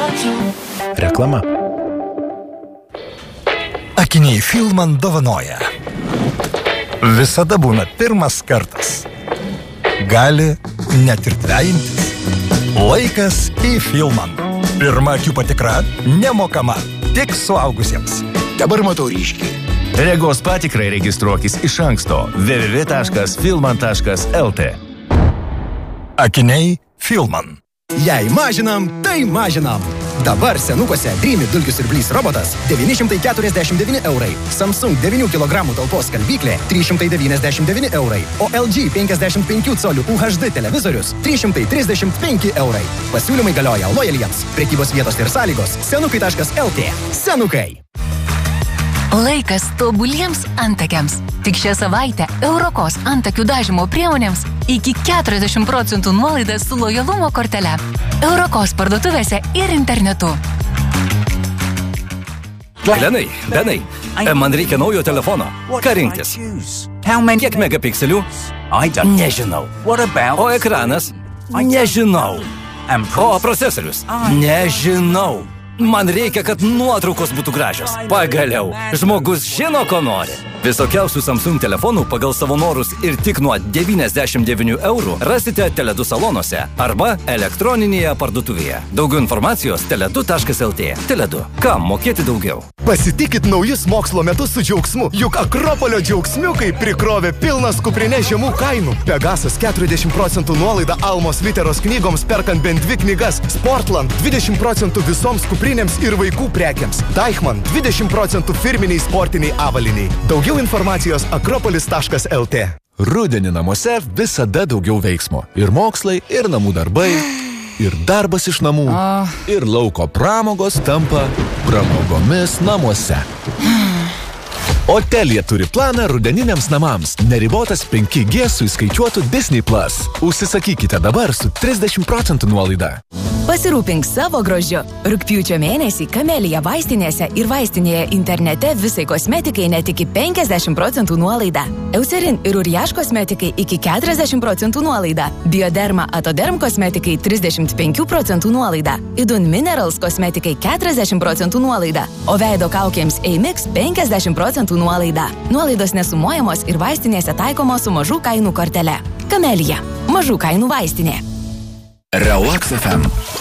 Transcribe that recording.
Reklama. Akiniai Filman dovanoja. Visada būna pirmas kartas. Gali net ir dvejintis. Laikas į Filman. Pirma akių patikra nemokama, tik suaugusiems. Dabar matau ryškiai. Regos patikrai registruokis iš anksto www.filman.lt. Akiniai Filman. Jei mažinam, tai mažinam. Dabar senukuose Dreamy dulkių siurblys robotas 949 eurai, Samsung 9 kg talpos skalbyklė 399 eurai, o LG 55 colių UHD televizorius 335 eurai. Pasiūlymai galioja lojaliems. Prekybos vietos ir sąlygos senukai.lt. Senukai. Laikas tobuliems antakiams. Tik šią savaitę Eurokos antakių dažymo priemonėms iki 40% nuolaidas su lojalumo kortele. Eurokos parduotuvėse ir internetu. Benai, man reikia naujo telefono. Ką rinktis? Kiek megapikselių? Nežinau. O ekranas? Nežinau. O procesorius? Nežinau. Man reikia, kad nuotraukos būtų gražios. Pagaliau, žmogus žino, ko nori. Visokiausių Samsung telefonų pagal savo norus ir tik nuo 99 eurų rasite Tele2 salonuose arba elektroninėje parduotuvėje. Daugiau informacijos tele2.lt. Tele2. Kam mokėti daugiau? Pasitikit naujus mokslo metus su džiaugsmu, juk Akropolio džiaugsmiukai prikrovė pilnas kuprinė žemų kainų. Pegasas 40% nuolaida Almos Literos knygoms perkant bent 2 knygas. Sportland 20% visoms kuprinėms ir vaikų prekiams. Deichmann 20% firminiai sportiniai avaliniai. Daugiau informacijos akropolis.lt. Rudenį namuose visada daugiau veiksmo. Ir mokslai, ir namų darbai, ir darbas iš namų, ir lauko pramogos tampa pramogomis namuose. Otelija turi planą rudeniniams namams. Neribotas 5G su įskaičiuotu Disney+. Užsisakykite dabar su 30% nuolaida. Pasirūpink savo grožiu. Rugpjūčio mėnesį Kamelija vaistinėse ir vaistinėje internete visai kosmetikai net iki 50% nuolaida. Eucerin ir Uriaš kosmetikai iki 40% nuolaida. Bioderma Atoderm kosmetikai 35% nuolaida. Idun Minerals kosmetikai 40% nuolaida. O veido kaukėms Eimix 50% nuolaida. Nuolaidos nesumuojamos ir vaistinėse taikomos su mažų kainų kortele. Kamelija. Mažų kainų vaistinė. Relax FM.